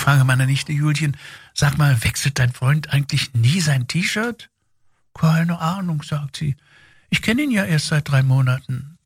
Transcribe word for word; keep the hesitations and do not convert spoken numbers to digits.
frage meine Nichte Julchen, sag mal, wechselt dein Freund eigentlich nie sein T-Shirt? Keine Ahnung, sagt sie. Ich kenne ihn ja erst seit drei Monaten.